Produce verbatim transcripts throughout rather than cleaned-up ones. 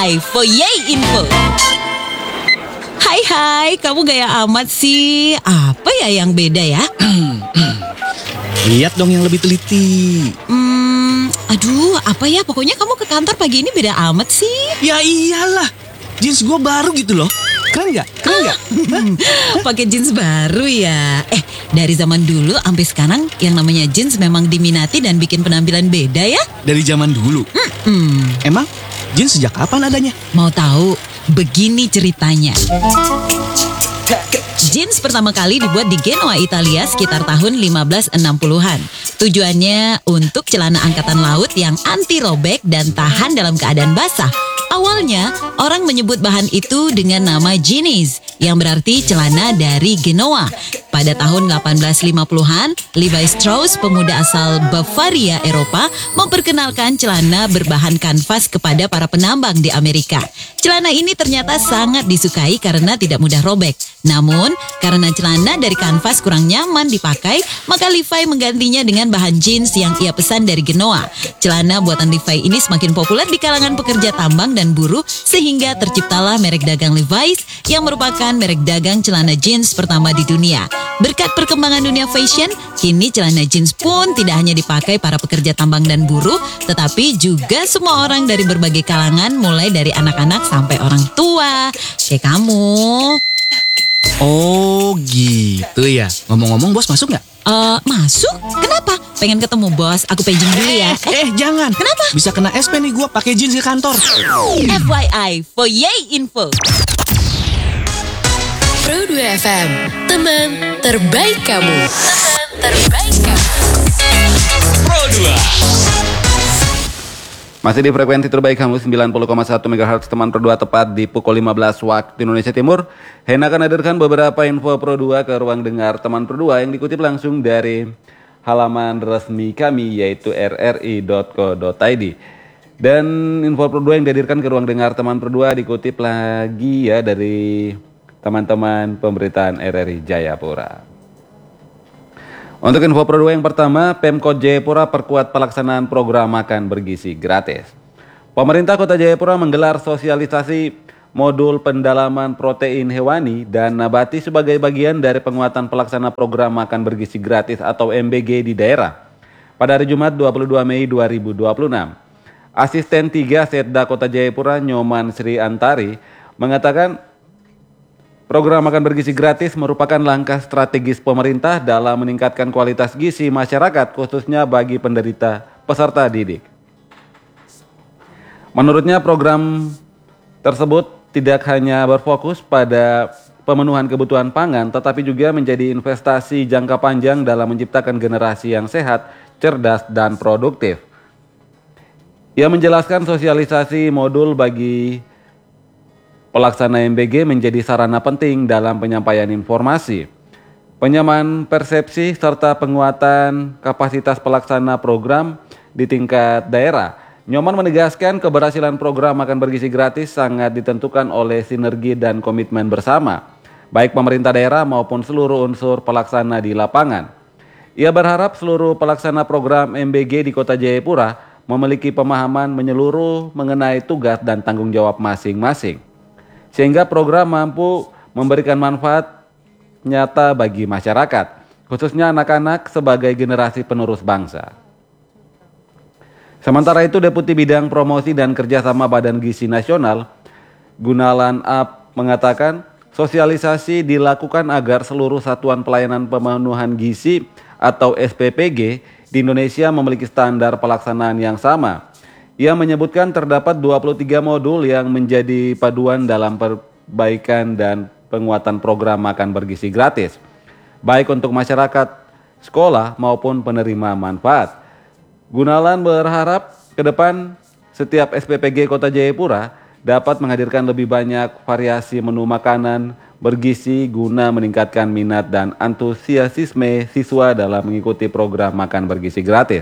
I for Yay Info. Hai hai, kamu gaya amat sih. Apa ya yang beda ya? Lihat dong yang lebih teliti. Hmm, aduh, apa ya? Pokoknya kamu ke kantor pagi ini beda amat sih. Ya iyalah, jeans gue baru gitu loh. Keren gak? Keren gak? Pakai jeans baru ya. Eh, dari zaman dulu sampai sekarang yang namanya jeans memang diminati dan bikin penampilan beda ya. Dari zaman dulu. Hmm, Emang jeans sejak kapan adanya? mau tahu? Begini ceritanya. Jeans pertama kali dibuat di Genoa, Italia sekitar tahun lima belas enam puluhan. Tujuannya untuk celana angkatan laut yang anti robek dan tahan dalam keadaan basah. Awalnya, orang menyebut bahan itu dengan nama jeans, yang berarti celana dari Genoa. Pada tahun delapan belas lima puluhan, Levi Strauss, pemuda asal Bavaria, Eropa, memperkenalkan celana berbahan kanvas kepada para penambang di Amerika. Celana ini ternyata sangat disukai karena tidak mudah robek. Namun, karena celana dari kanvas kurang nyaman dipakai, maka Levi menggantinya dengan bahan jeans yang ia pesan dari Genoa. Celana buatan Levi ini semakin populer di kalangan pekerja tambang dan buruh, sehingga terciptalah merek dagang Levi's yang merupakan merek dagang celana jeans pertama di dunia. Berkat perkembangan dunia fashion, kini celana jeans pun tidak hanya dipakai para pekerja tambang dan buruh, tetapi juga semua orang dari berbagai kalangan, mulai dari anak-anak sampai orang tua, kayak kamu. Oh gitu ya. Ngomong-ngomong bos masuk gak? Eh, masuk? Kenapa? Pengen ketemu bos, aku paging dulu ya. Eh, eh jangan. Kenapa? Bisa kena S P nih gue pakai jeans ke kantor. F Y I for Yay Info. Pro dua F M, teman terbaik kamu. Teman terbaik kamu. Pro dua. Masih di frekuensi terbaik kamu sembilan puluh koma satu megahertz teman Pro dua, tepat di pukul lima belas waktu Indonesia Timur. Hena akan hadirkan beberapa info Pro dua ke ruang dengar teman Pro dua yang dikutip langsung dari halaman resmi kami, yaitu r r i dot co dot i d. Dan info Pro dua yang dihadirkan ke ruang dengar teman Pro dua dikutip lagi ya dari teman-teman pemberitaan R R I Jayapura. Untuk info Pro dua yang pertama, Pemkot Jayapura perkuat pelaksanaan program makan bergizi gratis. Pemerintah Kota Jayapura menggelar sosialisasi modul pendalaman protein hewani dan nabati sebagai bagian dari penguatan pelaksana program makan bergizi gratis atau M B G di daerah. Pada hari Jumat dua puluh dua Mei dua ribu dua puluh enam, Asisten tiga Setda Kota Jayapura Nyoman Sri Antari mengatakan program makan bergizi gratis merupakan langkah strategis pemerintah dalam meningkatkan kualitas gizi masyarakat, khususnya bagi penderita peserta didik. Menurutnya program tersebut tidak hanya berfokus pada pemenuhan kebutuhan pangan, tetapi juga menjadi investasi jangka panjang dalam menciptakan generasi yang sehat, cerdas, dan produktif. Ia menjelaskan sosialisasi modul bagi pelaksana M B G menjadi sarana penting dalam penyampaian informasi, penyamaan persepsi, serta penguatan kapasitas pelaksana program di tingkat daerah. Nyoman menegaskan keberhasilan program makan bergizi gratis sangat ditentukan oleh sinergi dan komitmen bersama, baik pemerintah daerah maupun seluruh unsur pelaksana di lapangan. Ia berharap seluruh pelaksana program M B G di Kota Jayapura memiliki pemahaman menyeluruh mengenai tugas dan tanggung jawab masing-masing, sehingga program mampu memberikan manfaat nyata bagi masyarakat, khususnya anak-anak sebagai generasi penerus bangsa. Sementara itu, Deputi Bidang Promosi dan Kerjasama Badan Gizi Nasional, Gunalan Ap, mengatakan sosialisasi dilakukan agar seluruh satuan pelayanan pemenuhan gizi atau S P P G di Indonesia memiliki standar pelaksanaan yang sama. Ia menyebutkan terdapat dua puluh tiga modul yang menjadi paduan dalam perbaikan dan penguatan program makan bergizi gratis, baik untuk masyarakat, sekolah, maupun penerima manfaat. Gunalan berharap ke depan setiap S P P G Kota Jayapura dapat menghadirkan lebih banyak variasi menu makanan bergizi guna meningkatkan minat dan antusiasme siswa dalam mengikuti program makan bergizi gratis.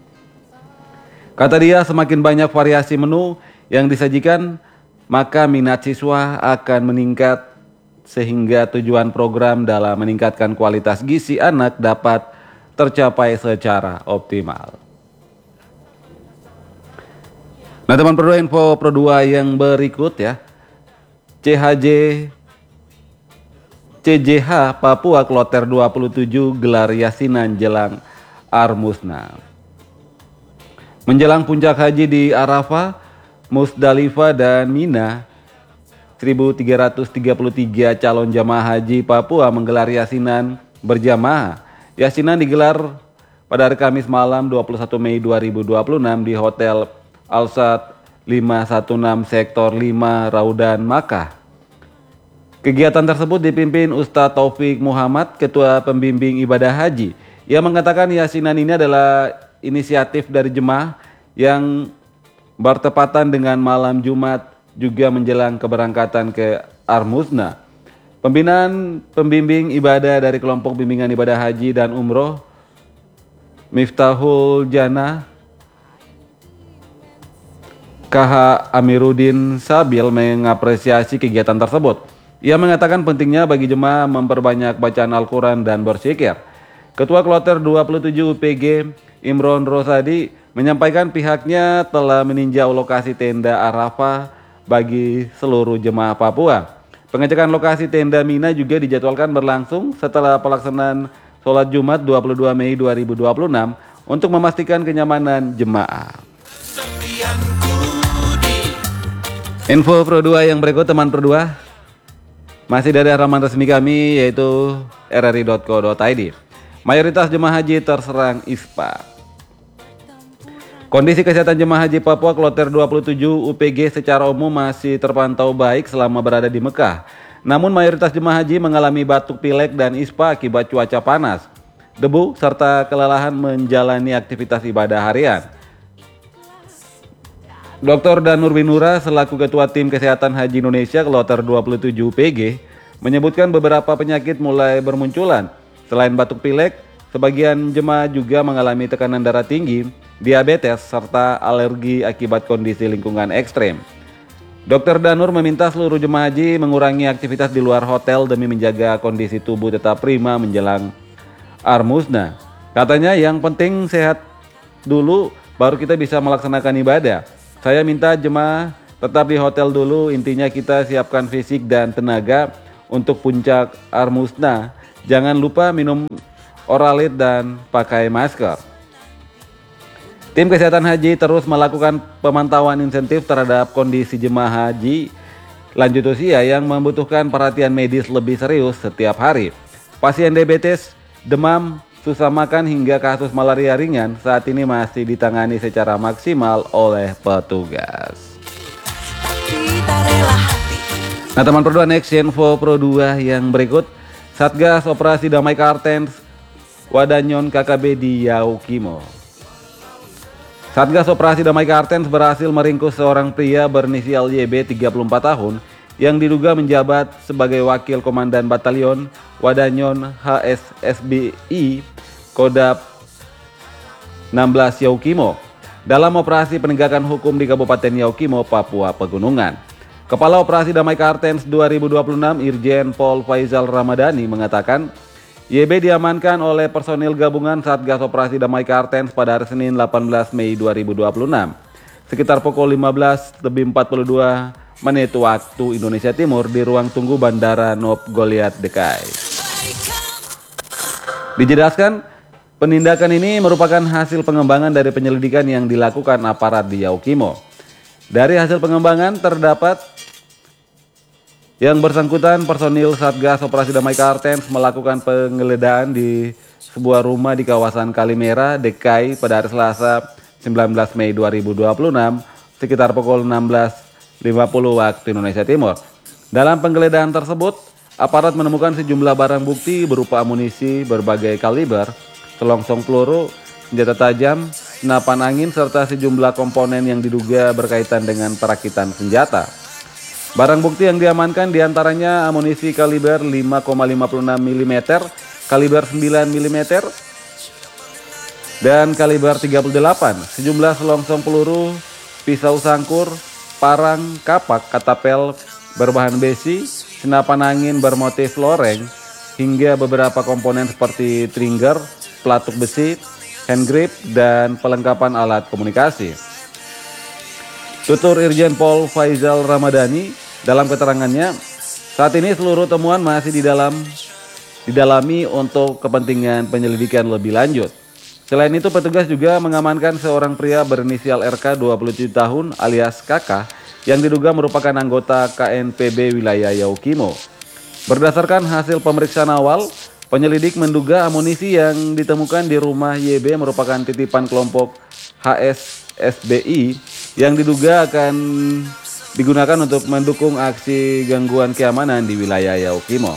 Kata dia, semakin banyak variasi menu yang disajikan, maka minat siswa akan meningkat sehingga tujuan program dalam meningkatkan kualitas gizi anak dapat tercapai secara optimal. Nah teman Pro dua, info Pro dua yang berikut ya. C H J C J H Papua Kloter dua puluh tujuh gelar yasinan jelang Armusna. Menjelang puncak haji di Arafah, Musdalifah dan Mina, seribu tiga ratus tiga puluh tiga calon jamaah haji Papua menggelar yasinan berjamaah. Yasinan digelar pada hari Kamis malam dua puluh satu Mei dua ribu dua puluh enam di Hotel Alsat lima satu enam Sektor lima Raudan Makkah. Kegiatan tersebut dipimpin Ustadz Taufik Muhammad, Ketua Pembimbing Ibadah Haji. Ia mengatakan yasinan ini adalah inisiatif dari jemaah yang bertepatan dengan malam Jumat juga menjelang keberangkatan ke Armusna. Pembinaan pembimbing ibadah dari kelompok bimbingan ibadah haji dan umroh Miftahul Jannah K H Amiruddin Sabil mengapresiasi kegiatan tersebut. Ia mengatakan pentingnya bagi jemaah memperbanyak bacaan Al-Quran dan berzikir. Ketua Kloter dua puluh tujuh U P G Imron Rosadi menyampaikan pihaknya telah meninjau lokasi tenda Arafah bagi seluruh jemaah Papua. Pengecekan lokasi tenda Mina juga dijadwalkan berlangsung setelah pelaksanaan sholat Jumat dua puluh dua Mei dua ribu dua puluh enam untuk memastikan kenyamanan jemaah. Info Pro dua yang berikut teman Pro dua masih dari halaman resmi kami yaitu r r i dot co dot i d. Mayoritas jemaah haji terserang ispa. Kondisi kesehatan jemaah haji Papua Kloter dua puluh tujuh U P G secara umum masih terpantau baik selama berada di Mekah. Namun mayoritas jemaah haji mengalami batuk pilek dan ispa akibat cuaca panas, debu, serta kelelahan menjalani aktivitas ibadah harian. Doktor Danur Winura selaku Ketua Tim Kesehatan Haji Indonesia Kloter dua puluh tujuh U P G menyebutkan beberapa penyakit mulai bermunculan. Selain batuk pilek, sebagian jemaah juga mengalami tekanan darah tinggi, diabetes, serta alergi akibat kondisi lingkungan ekstrem. Dokter Danur meminta seluruh jemaah haji mengurangi aktivitas di luar hotel demi menjaga kondisi tubuh tetap prima menjelang Armusna. Katanya yang penting sehat dulu baru kita bisa melaksanakan ibadah. Saya minta jemaah tetap di hotel dulu, intinya kita siapkan fisik dan tenaga untuk puncak Armusna. Jangan lupa minum Oralit dan pakai masker. Tim Kesehatan Haji terus melakukan pemantauan insentif terhadap kondisi jemaah haji lanjut usia yang membutuhkan perhatian medis lebih serius setiap hari. Pasien diabetes, demam, susah makan hingga kasus malaria ringan saat ini masih ditangani secara maksimal oleh petugas. Nah teman Pro dua, next info Pro dua yang berikut. Satgas Operasi Damai Kartens Wadanyon K K B di Yaukimo. Satgas Operasi Damai Kartens berhasil meringkus seorang pria berinisial Y B tiga puluh empat tahun yang diduga menjabat sebagai wakil komandan batalion Wadanyon H S S B I Kodap enam belas Yaukimo dalam operasi penegakan hukum di Kabupaten Yaukimo, Papua Pegunungan. Kepala Operasi Damai Kartens dua ribu dua puluh enam Irjen Pol Faizal Ramadhani mengatakan Y B diamankan oleh personil gabungan Satgas Operasi Damai Kartens pada hari Senin delapan belas Mei dua ribu dua puluh enam sekitar pukul lima belas lebih empat puluh dua menit waktu Indonesia Timur di ruang tunggu Bandara Nop Goliat Dekai. Dijelaskan, penindakan ini merupakan hasil pengembangan dari penyelidikan yang dilakukan aparat di Yaukimo. Dari hasil pengembangan terdapat yang bersangkutan personil Satgas Operasi Damai Kartens melakukan penggeledahan di sebuah rumah di kawasan Kalimera, Dekai pada hari Selasa sembilan belas Mei dua ribu dua puluh enam sekitar pukul enam belas lima puluh waktu Indonesia Timur. Dalam penggeledahan tersebut, aparat menemukan sejumlah barang bukti berupa amunisi berbagai kaliber, selongsong peluru, senjata tajam, senapan angin, serta sejumlah komponen yang diduga berkaitan dengan perakitan senjata. Barang bukti yang diamankan diantaranya amunisi kaliber lima koma lima enam milimeter, kaliber sembilan milimeter, dan kaliber tiga puluh delapan, sejumlah selongsong peluru, pisau sangkur, parang, kapak, katapel berbahan besi, senapan angin bermotif loreng, hingga beberapa komponen seperti trigger, pelatuk besi, hand grip, dan pelengkapan alat komunikasi. Tutur Irjen Pol Faizal Ramadhani dalam keterangannya, saat ini seluruh temuan masih di dalam didalami untuk kepentingan penyelidikan lebih lanjut. Selain itu, petugas juga mengamankan seorang pria berinisial R K dua puluh tujuh tahun alias Kakak yang diduga merupakan anggota K N P B wilayah Yaukimo. Berdasarkan hasil pemeriksaan awal, penyelidik menduga amunisi yang ditemukan di rumah Y B merupakan titipan kelompok H S S B I yang diduga akan digunakan untuk mendukung aksi gangguan keamanan di wilayah Yaukimo.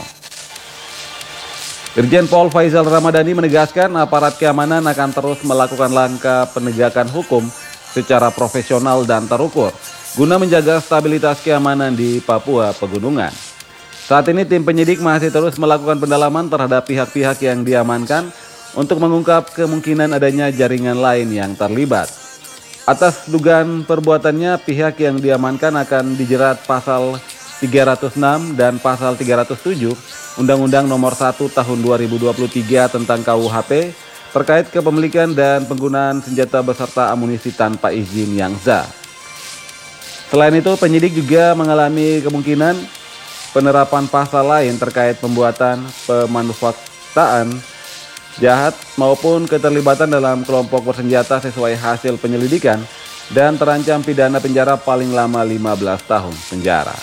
Irjen Pol Faizal Ramadhani menegaskan aparat keamanan akan terus melakukan langkah penegakan hukum secara profesional dan terukur guna menjaga stabilitas keamanan di Papua Pegunungan. Saat ini tim penyidik masih terus melakukan pendalaman terhadap pihak-pihak yang diamankan untuk mengungkap kemungkinan adanya jaringan lain yang terlibat. Atas dugaan perbuatannya, pihak yang diamankan akan dijerat pasal tiga ratus enam dan pasal tiga ratus tujuh Undang-Undang Nomor satu Tahun dua ribu dua puluh tiga tentang K U H P terkait kepemilikan dan penggunaan senjata beserta amunisi tanpa izin yang sah. Selain itu, penyidik juga mengalami kemungkinan penerapan pasal lain terkait pembuatan, pemanfaatan jahat maupun keterlibatan dalam kelompok bersenjata sesuai hasil penyelidikan dan terancam pidana penjara paling lama lima belas tahun penjara.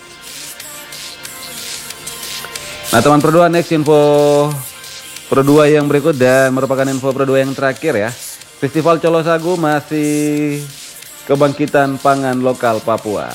Nah teman Pro dua, next info Pro dua yang berikut dan merupakan info Pro dua yang terakhir ya. Festival Colo Sagu masih kebangkitan pangan lokal Papua.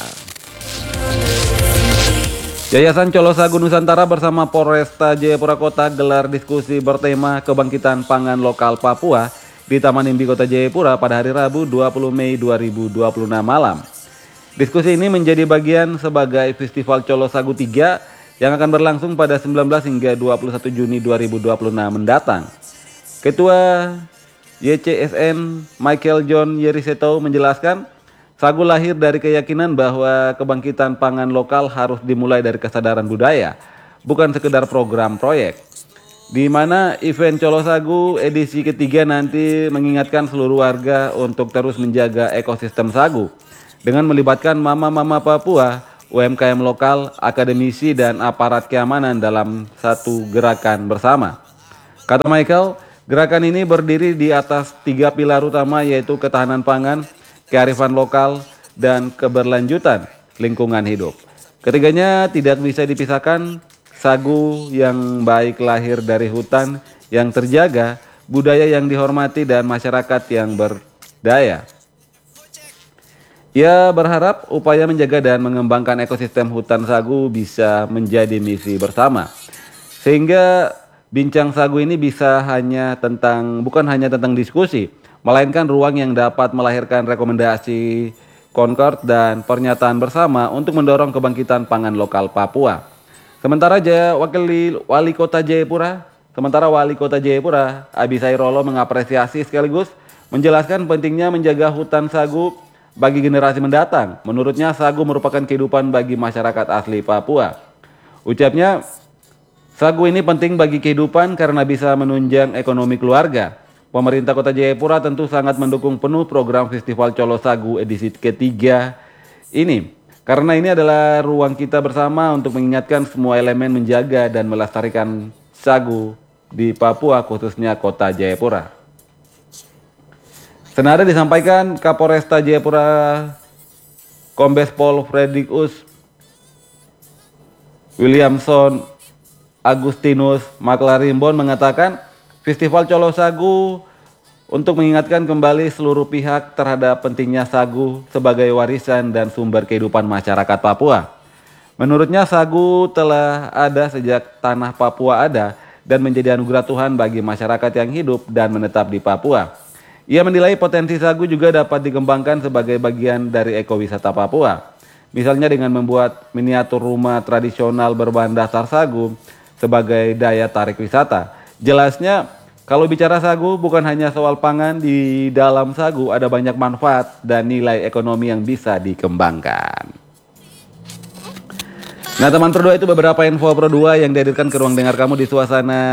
Yayasan Colo Sagu Nusantara bersama Polresta Jayapura Kota gelar diskusi bertema kebangkitan pangan lokal Papua di Taman Imbi Kota Jayapura pada hari Rabu dua puluh Mei dua ribu dua puluh enam malam. Diskusi ini menjadi bagian sebagai Festival Colo Sagu tiga yang akan berlangsung pada sembilan belas hingga dua puluh satu Juni dua ribu dua puluh enam mendatang. Ketua Y C S N Michael John Yeriseto menjelaskan, sagu lahir dari keyakinan bahwa kebangkitan pangan lokal harus dimulai dari kesadaran budaya, bukan sekedar program proyek. Di mana event Colo Sagu edisi ketiga nanti mengingatkan seluruh warga untuk terus menjaga ekosistem sagu dengan melibatkan mama-mama Papua, U M K M lokal, akademisi, dan aparat keamanan dalam satu gerakan bersama. Kata Michael, gerakan ini berdiri di atas tiga pilar utama yaitu ketahanan pangan, kearifan lokal, dan keberlanjutan lingkungan hidup. Ketiganya tidak bisa dipisahkan. Sagu yang baik lahir dari hutan yang terjaga, budaya yang dihormati, dan masyarakat yang berdaya. Ia berharap upaya menjaga dan mengembangkan ekosistem hutan sagu bisa menjadi misi bersama. Sehingga bincang sagu ini bisa hanya tentang bukan hanya tentang diskusi, melainkan ruang yang dapat melahirkan rekomendasi, konkord, dan pernyataan bersama untuk mendorong kebangkitan pangan lokal Papua. Sementara Jaya, Wakil Wali Kota Jayapura, sementara Wali Kota Jayapura, Abisai Rolo mengapresiasi sekaligus menjelaskan pentingnya menjaga hutan sagu bagi generasi mendatang. Menurutnya, sagu merupakan kehidupan bagi masyarakat asli Papua. Ucapnya, sagu ini penting bagi kehidupan karena bisa menunjang ekonomi keluarga. Pemerintah Kota Jayapura tentu sangat mendukung penuh program Festival Colo Sagu edisi ketiga ini. Karena ini adalah ruang kita bersama untuk mengingatkan semua elemen menjaga dan melestarikan sagu di Papua, khususnya Kota Jayapura. Senada disampaikan Kapolresta Jayapura Kombes Pol Fredrikus Williamson Agustinus Maklarimbon mengatakan Festival Colo Sagu untuk mengingatkan kembali seluruh pihak terhadap pentingnya sagu sebagai warisan dan sumber kehidupan masyarakat Papua. Menurutnya sagu telah ada sejak tanah Papua ada dan menjadi anugerah Tuhan bagi masyarakat yang hidup dan menetap di Papua. Ia menilai potensi sagu juga dapat dikembangkan sebagai bagian dari ekowisata Papua. Misalnya dengan membuat miniatur rumah tradisional berbahan dasar sagu sebagai daya tarik wisata. Jelasnya, kalau bicara sagu bukan hanya soal pangan, di dalam sagu ada banyak manfaat dan nilai ekonomi yang bisa dikembangkan. Nah teman Pro dua, itu beberapa info Pro dua yang dihadirkan ke ruang dengar kamu di suasana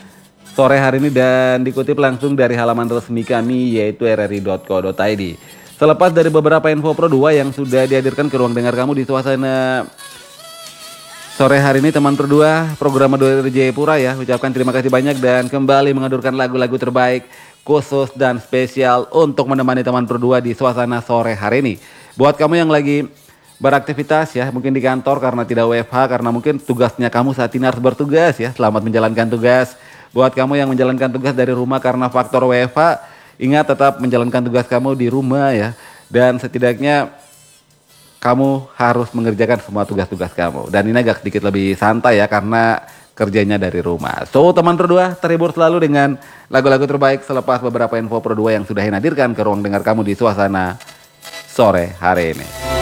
sore hari ini dan dikutip langsung dari halaman resmi kami yaitu r r i dot co dot i d. Selepas dari beberapa info Pro dua yang sudah dihadirkan ke ruang dengar kamu di suasana sore hari ini teman Pro dua, program dari Jayapura ya. Ucapkan terima kasih banyak dan kembali mengadurkan lagu-lagu terbaik khusus dan spesial untuk menemani teman Pro dua di suasana sore hari ini. Buat kamu yang lagi beraktivitas ya, mungkin di kantor karena tidak W F H, karena mungkin tugasnya kamu saat ini harus bertugas ya, selamat menjalankan tugas. Buat kamu yang menjalankan tugas dari rumah karena faktor W F H, ingat tetap menjalankan tugas kamu di rumah ya. Dan setidaknya kamu harus mengerjakan semua tugas-tugas kamu. Dan ini agak sedikit lebih santai ya, karena kerjanya dari rumah. So teman Pro dua, terhibur selalu dengan lagu-lagu terbaik selepas beberapa info Pro dua yang sudah hadirkan ke ruang dengar kamu di suasana sore hari ini.